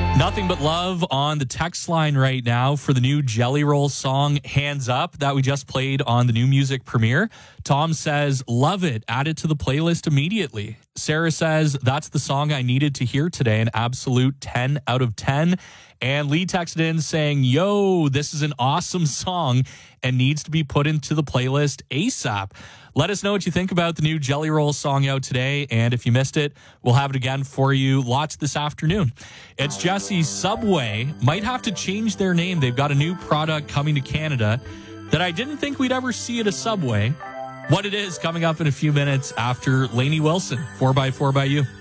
Nothing but love on the text line right now for the new Jelly Roll song, Hands Up, that we just played on the new music premiere. Tom says, love it. Add it to the playlist immediately. Sarah says, that's the song I needed to hear today. An absolute 10 out of 10. And Lee texted in saying, yo, this is an awesome song and needs to be put into the playlist ASAP. Let us know what you think about the new Jelly Roll song out today. And if you missed it, we'll have it again for you lots this afternoon. It's Jesse's Subway. Might have to change their name. They've got a new product coming to Canada that I didn't think we'd ever see at a Subway. What it is coming up in a few minutes after Lainey Wilson, 4x4 by You.